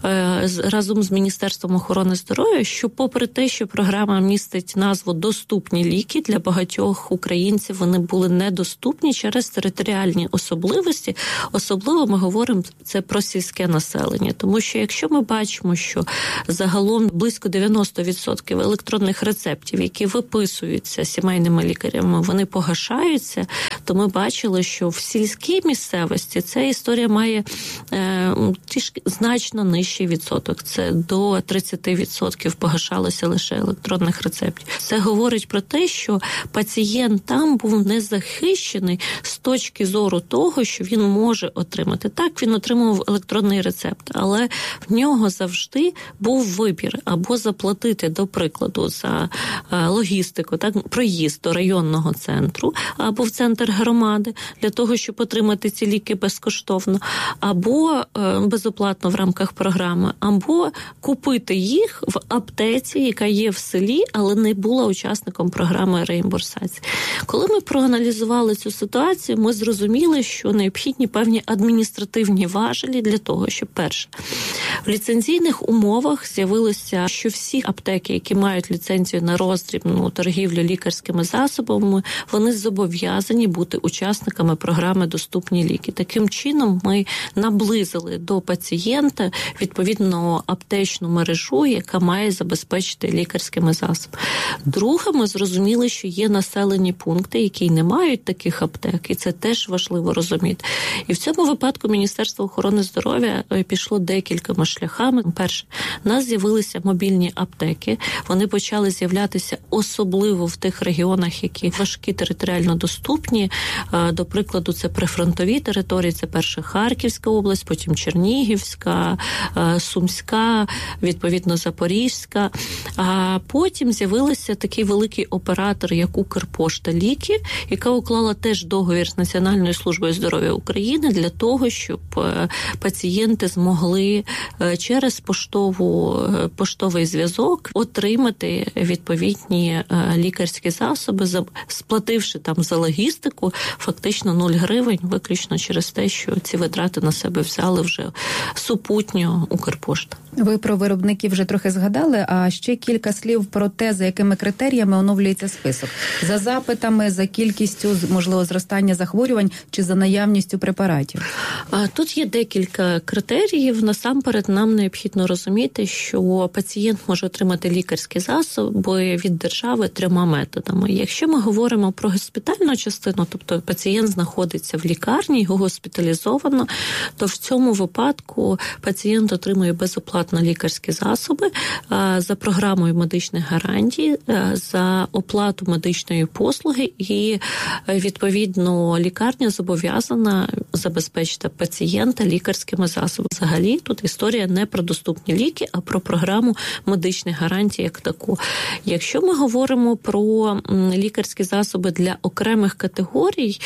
разом з Міністерством охорони здоров'я, що попри те, що програма містить назву «Доступні ліки», для багатьох українців вони були недоступні через територіальні особливості. Особливо ми говоримо це про сільське населення. Тому що якщо ми бачимо, що загалом близько дев'яносто відсотків електронних рецептів, які виписуються сімейними лікарями, вони погашаються, то ми бачили, що в сільській місцевості ця історія має е, трішки значно нижчий відсоток. Це до тридцять відсотків погашалося лише електронних рецептів. Це говорить про те, що пацієнт там був не захищений з точки зору того, що він може отримати. Так, він отримував електронний рецепт, але в нього завжди був вибір або заплатити, до прикладу, за логістику, так, проїзд до районного центру або в центр громади для того, щоб отримати ці ліки безкоштовно, або безоплатно в рамках програми, або купити їх в аптеці, яка є в селі, але не була учасником програми реімбурсації. Коли ми проаналізували цю ситуацію, ми зрозуміли, що необхідні певні адміністративні важелі для того, щоб, перше, в ліцензійних умовах з'явилося, що всі аптеки, які мають ліцензію на роздрібну торгівлю лікарськими засобами, вони зобов'язані бути учасниками програми «Доступні ліки». Таким чином ми наблизили до пацієнта відповідно аптечну мережу, яка має забезпечити лікарськими засобами. Друге, ми зрозуміли, що є населені пункти, які не мають таких аптек, і це теж важливо розуміти. І в цьому випадку Міністерство охорони здоров'я пішло декількома шляхами. Перше, у нас з'явилися мобільні аптеки, вони почали з'являтися особливо в тих регіонах, які важкі територіально доступні, До прикладу, це прифронтові території, це перша Харківська область, потім Чернігівська, Сумська, відповідно Запорізька. А потім з'явився такий великий оператор, як Укрпошта Ліки, яка уклала теж договір з Національною службою здоров'я України для того, щоб пацієнти змогли через поштову, поштовий зв'язок отримати відповідні лікарські засоби, сплативши там за логістику фактично нуль гривень, виключно через те, що ці витрати на себе взяли вже супутньо Укрпошта. Ви про виробників вже трохи згадали, а ще кілька слів про те, за якими критеріями оновлюється список. За запитами, за кількістю, можливо, зростання захворювань чи за наявністю препаратів? Тут є декілька критеріїв. Насамперед, нам необхідно розуміти, що пацієнт може отримати лікарські засоби від держави трьома методами. Якщо ми говоримо про госпітальну частину, тобто пацієнт знаходиться в лікарні, його госпіталізовано, то в цьому випадку пацієнт отримує безоплатно лікарські засоби за програмою медичних гарантій, за оплату медичної послуги, і, відповідно, лікарня зобов'язана забезпечити пацієнта лікарськими засобами. Взагалі, тут історія не про доступні ліки, а про програму медичних гарантій як таку. Якщо ми говоримо про лікарські засоби для окремих категорій,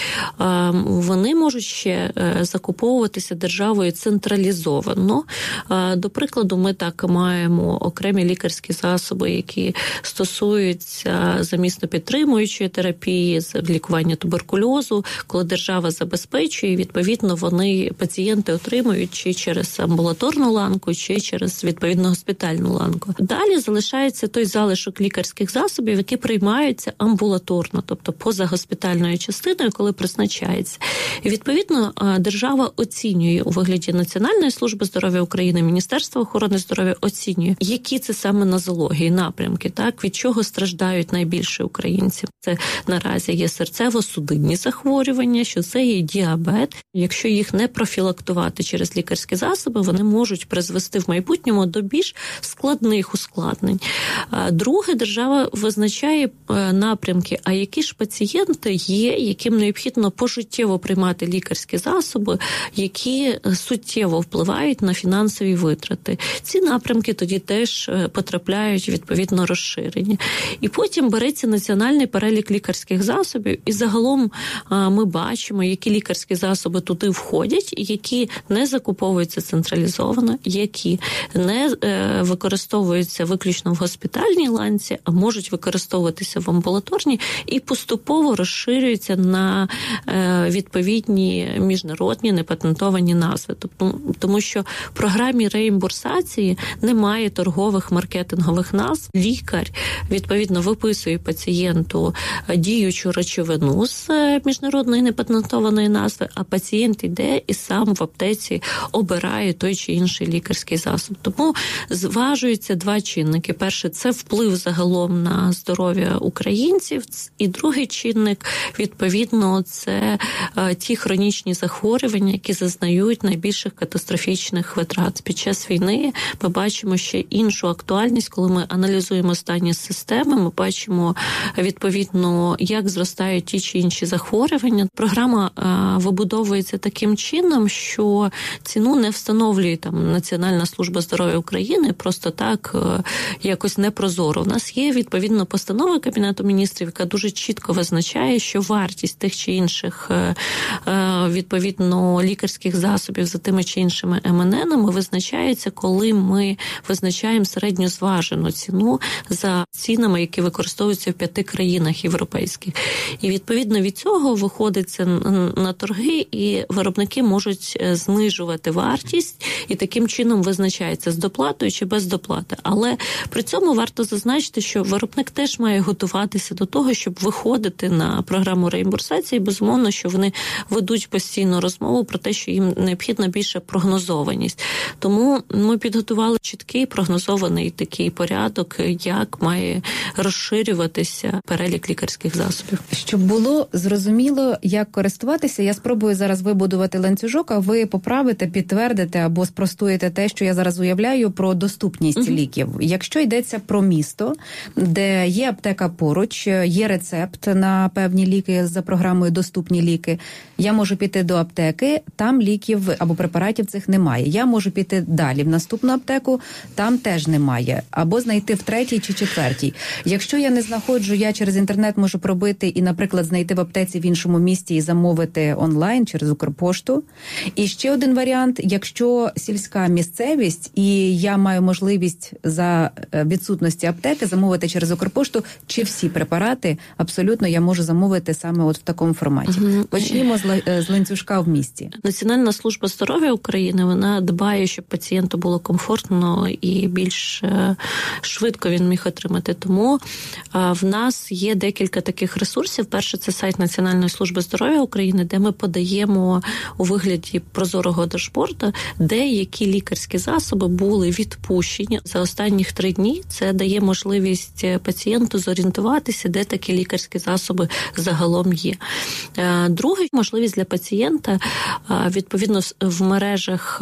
вони можуть ще закуповуватися державою централізовано. До прикладу, ми так маємо окремі лікарські засоби, які стосуються замісно-підтримуючої терапії, лікування туберкульозу, коли держава забезпечує, відповідно, вони, пацієнти отримують чи через амбулаторну ланку, чи через, відповідно, госпітальну ланку. Далі залишається той залишок лікарських засобів, які приймаються амбулаторно, тобто поза госпітальною частиною, коли призначається. І, відповідно, держава оцінює у вигляді Національної служби здоров'я України, Міністерства охорони здоров'я оцінює, які це саме нозології, напрямки, так, від чого страждають найбільше українців. Це наразі є серцево-судинні захворювання, що це є діабет. Якщо їх не профілактувати через лікарські засоби, вони можуть призвести в майбутньому до більш складних ускладнень. Друге, держава визначає напрямки, а які ж пацієнти є, яким необхідно пожиттєво приймати лікарські засоби, які суттєво впливають на фінансові витрати. Ці напрямки тоді теж потрапляють відповідно розширені. І потім береться національний перелік лікарських засобів, і загалом ми бачимо, які лікарські засоби туди входять, які не закуповуються централізовано, які не використовуються виключно в госпітальній ланці, а можуть використовуватися в амбулаторній, і поступово розширюються на відповідні міжнародні непатентовані назви. Тобто, тому що в програмі реімбурсації немає торгових маркетингових назв. Лікар, відповідно, виписує пацієнту діючу речовину з міжнародної непатентованої назви, а пацієнт йде і сам в аптеці обирає той чи інший лікарський засіб. Тому зважуються два чинники. Перше, це вплив загалом на здоров'я українців, і другий чинник, відповідно, це ті хронічні захворювання, які зазнають найбільших катастрофічних витрат. Під час війни ми бачимо ще іншу актуальність, коли ми аналізуємо стані системи, ми бачимо, відповідно, як зростають ті чи інші захворювання. Програма вибудовується таким чином, що ціну не встановлює там Національна служба здоров'я України просто так якось непрозоро. У нас є, відповідно, постанова Кабінету міністрів, яка дуже чітко визначає, що вартість тих чи інших, відповідно, лікарських засобів за тими чи іншими ем ен енами визначається, коли ми визначаємо середню зважену ціну за цінами, які використовуються в п'яти країнах європейських. І, відповідно, від цього виходиться на торги, і виробники можуть знижувати вартість, і таким чином визначається з доплатою чи без доплати. Але при цьому варто зазначити, що виробник теж має готуватися до того, щоб виходити на програму реімбурсації. Безумовно, що вони ведуть постійну розмову про те, що їм необхідна більша прогнозованість. Тому ми підготували чіткий прогнозований такий порядок, як має розширюватися перелік лікарських засобів. Щоб було зрозуміло, як користуватися, я спробую зараз зараз вибудувати ланцюжок, а ви поправите, підтвердите або спростуєте те, що я зараз уявляю про доступність uh-huh. ліків. Якщо йдеться про місто, де є аптека поруч, є рецепт на певні ліки за програмою «Доступні ліки», я можу піти до аптеки, там ліків або препаратів цих немає. Я можу піти далі в наступну аптеку, там теж немає. Або знайти в третій чи четвертій. Якщо я не знаходжу, я через інтернет можу пробити і, наприклад, знайти в аптеці в іншому місті і замовити онлайн через Укрпошту. І ще один варіант, якщо сільська місцевість і я маю можливість за відсутності аптеки замовити через Укрпошту, чи всі препарати абсолютно я можу замовити саме от в такому форматі. Угу. Почнімо з, з ланцюжка в місті. Національна служба здоров'я України, вона дбає, щоб пацієнту було комфортно і більш швидко він міг отримати. Тому в нас є декілька таких ресурсів. Перше, це сайт Національної служби здоров'я України, де ми подаємо у вигляді прозорого дашборду, де які лікарські засоби були відпущені за останніх три дні. Це дає можливість пацієнту зорієнтуватися, де такі лікарські засоби загалом є. Друга можливість для пацієнта, відповідно, в мережах,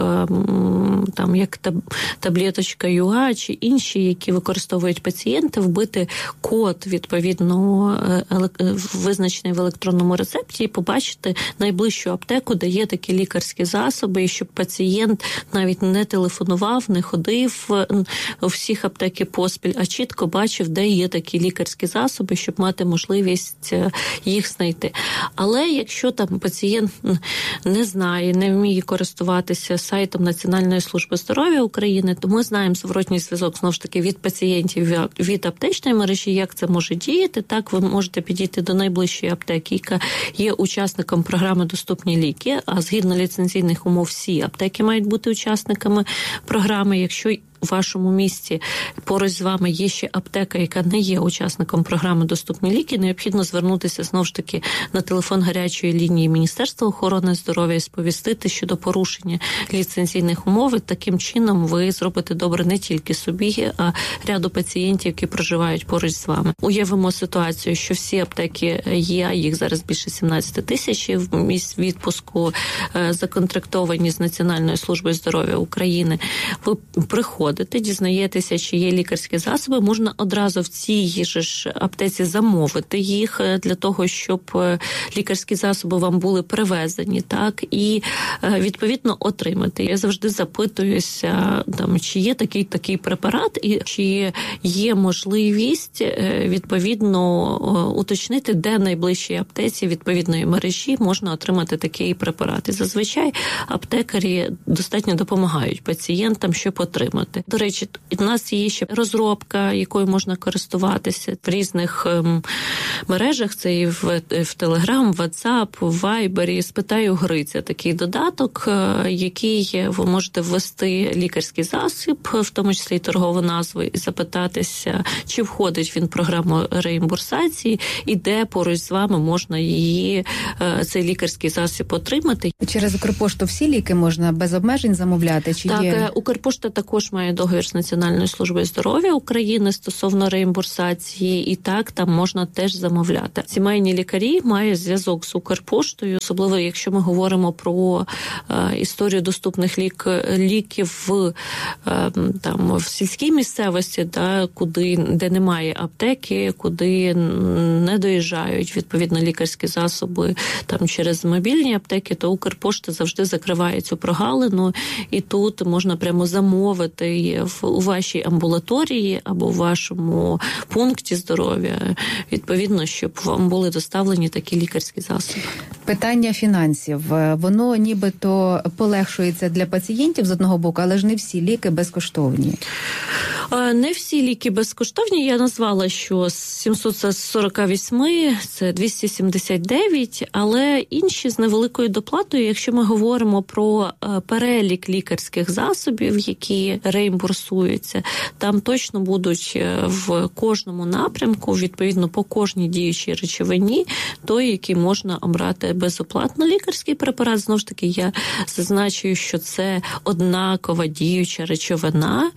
там, як таблеточка точка ю а чи інші, які використовують пацієнти, вбити код, відповідно, визначений в електронному рецепті і побачити найближчу аптеку, де є такі лікарські засоби, і щоб пацієнт навіть не телефонував, не ходив у всіх аптеки поспіль, а чітко бачив, де є такі лікарські засоби, щоб мати можливість їх знайти. Але якщо там пацієнт не знає, не вміє користуватися сайтом Національної служби здоров'я України, то ми знаємо зворотній зв'язок, знову ж таки, від пацієнтів, від аптечної мережі, як це може діяти. Так, ви можете підійти до найближчої аптеки, яка є учасником програми «Доступні ліки», а згідно ліцензійних умов всі аптеки мають бути учасниками програми. Якщо у вашому місті поруч з вами є ще аптека, яка не є учасником програми «Доступні ліки», необхідно звернутися, знову ж таки, на телефон гарячої лінії Міністерства охорони здоров'я і сповістити щодо порушення ліцензійних умов. І таким чином ви зробите добре не тільки собі, а ряду пацієнтів, які проживають поруч з вами. Уявимо ситуацію, що всі аптеки є, їх зараз більше сімнадцять тисяч в місць відпуску, законтрактовані з Національною службою здоров'я України. Ви приходите, дізнаєтеся, чи є лікарські засоби, можна одразу в цій ж аптеці замовити їх для того, щоб лікарські засоби вам були привезені, так, і відповідно отримати. Я завжди запитуюся, там, чи є такий такий препарат, і чи є можливість відповідно уточнити, де найближчій аптеці відповідної мережі можна отримати такий препарат. І зазвичай аптекарі достатньо допомагають пацієнтам, щоб отримати. До речі, у нас є ще розробка, якою можна користуватися в різних ем, мережах. Це і в, в Телеграм, в WhatsApp, в Viber. Спитаю Гриця такий додаток, е, який ви можете ввести лікарський засіб, в тому числі і торгову назву, і запитатися, чи входить він в програму реімбурсації, і де поруч з вами можна її, е, цей лікарський засіб отримати. Через Укрпошту всі ліки можна без обмежень замовляти? Чи так, є... Укрпошта також має договір з Національною службою здоров'я України стосовно реімбурсації, і так, там можна теж замовляти. Сімейні лікарі мають зв'язок з Укрпоштою, особливо якщо ми говоримо про е, історію доступних лік, ліків в, е, там, в сільській місцевості, да, куди, де немає аптеки, куди не доїжджають відповідно лікарські засоби там, через мобільні аптеки, то Укрпошта завжди закриває цю прогалину, і тут можна прямо замовити в, у вашій амбулаторії або в вашому пункті здоров'я, відповідно, щоб вам були доставлені такі лікарські засоби. Питання фінансів. Воно нібито полегшується для пацієнтів з одного боку, але ж не всі ліки безкоштовні. Не всі ліки безкоштовні. Я назвала, що з сімсот сорок вісім це двісті сімдесят дев'ять, але інші з невеликою доплатою, якщо ми говоримо про перелік лікарських засобів, які реімбурсуються, там точно будуть в кожному напрямку, відповідно по кожній діючій речовині, той, який можна обрати безоплатно. Лікарський препарат, знову ж таки, я зазначую, що це однакова діюча речовина,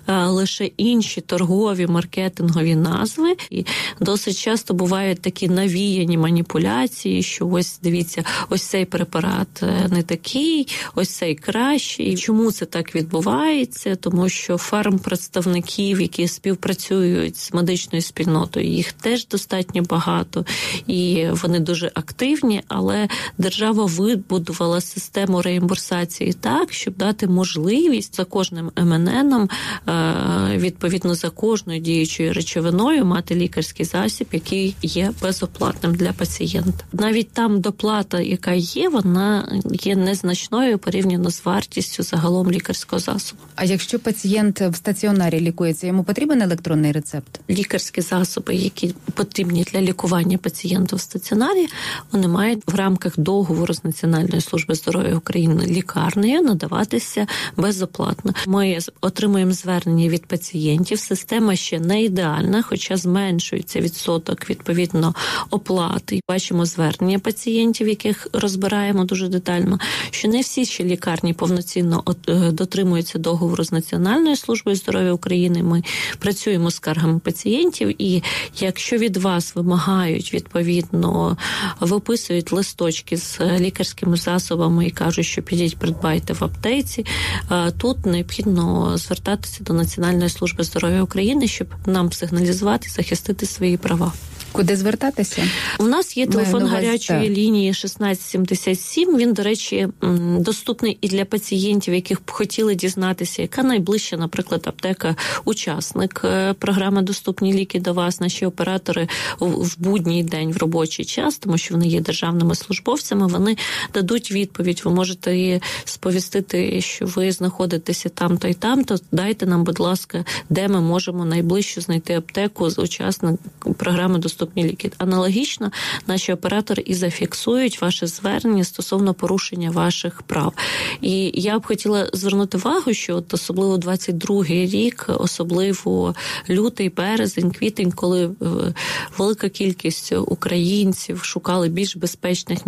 лише інші торгові маркетингові назви. І досить часто бувають такі навіяні маніпуляції, що ось, дивіться, ось цей препарат не такий, ось цей кращий. Чому це так відбувається? Тому що фармпредставників, які співпрацюють з медичною спільнотою, їх теж достатньо багато, і вони дуже активні, але держава вибудувала систему реімбурсації так, щоб дати можливість за кожним ем ен ен, відповідно за кожною діючою речовиною, мати лікарський засіб, який є безоплатним для пацієнта. Навіть там доплата, яка є, вона є незначною порівняно з вартістю загалом лікарського засобу. А якщо пацієнт в стаціонарі лікується, йому потрібен електронний рецепт? Лікарські засоби, які потрібні для лікування пацієнта в стаціонарі, вони мають в рамках договору з Національною службою здоров'я України лікарнею надаватися безоплатно. Ми отримуємо звернення від пацієнтів. Система ще не ідеальна, хоча зменшується відсоток, відповідно, оплати. Бачимо звернення пацієнтів, яких розбираємо дуже детально, що не всі ще лікарні повноцінно дотримуються договору з Національною службою здоров'я України. Ми працюємо з скаргами пацієнтів, і якщо від вас вимагають, відповідно, виписують листочки з лікарськими засобами і кажуть, що підіть, придбайте в аптеці, тут необхідно звертатися до Національної служби здоров'я України, щоб нам сигналізувати, захистити свої права. Куди звертатися? У нас є телефон гарячої так. лінії шістнадцять сімдесят сім. Він, до речі, доступний і для пацієнтів, яких б хотіли дізнатися, яка найближча, наприклад, аптека, учасник програми «Доступні ліки» до вас. Наші оператори в будній день, в робочий час, тому що вони є державними службовцями, вони дадуть відповідь. Ви можете сповістити, що ви знаходитеся там-то і там-то. Дайте нам, будь ласка, де ми можемо найближче знайти аптеку з учасником програми «Доступні ліки». Аналогічно наші оператори і зафіксують ваше звернення стосовно порушення ваших прав. І я б хотіла звернути увагу, що от особливо двадцять другий рік, особливо лютий, березень, квітень, коли велика кількість українців шукали більш безпечних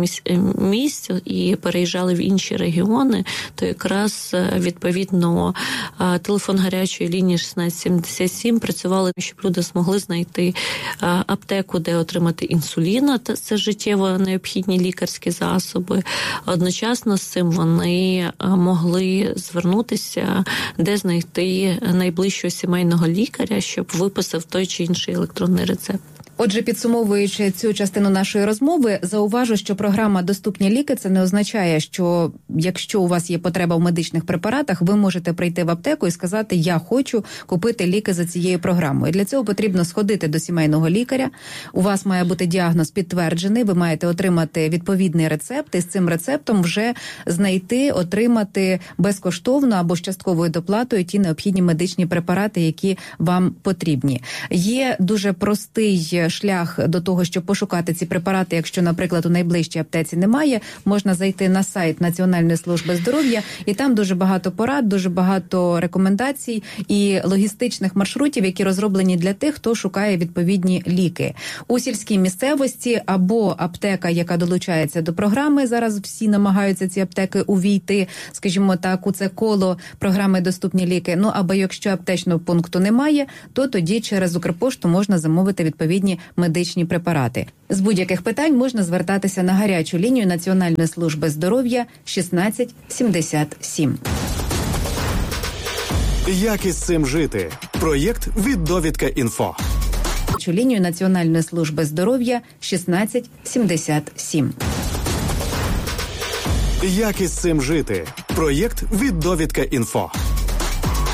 місць і переїжджали в інші регіони, то якраз відповідно телефон гарячої лінії шістнадцять сімдесят сім працювали, щоб люди змогли знайти аптеку, де отримати інсуліна, це життєво необхідні лікарські засоби. Одночасно з цим вони могли звернутися, де знайти найближчого сімейного лікаря, щоб виписав той чи інший електронний рецепт. Отже, підсумовуючи цю частину нашої розмови, зауважу, що програма «Доступні ліки» – це не означає, що якщо у вас є потреба в медичних препаратах, ви можете прийти в аптеку і сказати «я хочу купити ліки за цією програмою». Для цього потрібно сходити до сімейного лікаря, у вас має бути діагноз підтверджений, ви маєте отримати відповідний рецепт і з цим рецептом вже знайти, отримати безкоштовно або з частковою доплатою ті необхідні медичні препарати, які вам потрібні. Є дуже простий шлях до того, щоб пошукати ці препарати, якщо, наприклад, у найближчій аптеці немає, можна зайти на сайт Національної служби здоров'я, і там дуже багато порад, дуже багато рекомендацій і логістичних маршрутів, які розроблені для тих, хто шукає відповідні ліки. У сільській місцевості або аптека, яка долучається до програми, зараз всі намагаються ці аптеки увійти, скажімо так, у це коло програми «Доступні ліки», ну або якщо аптечного пункту немає, то тоді через Укрпошту можна замовити відповідні медичні препарати. З будь-яких питань можна звертатися на гарячу лінію Національної служби здоров'я шістнадцять сімдесят сім. Як із цим жити? Проєкт від Довідка Інфо. Гарячу лінію Національної служби здоров'я шістнадцять сімдесят сім. Як із цим жити? Проєкт від Довідка Інфо.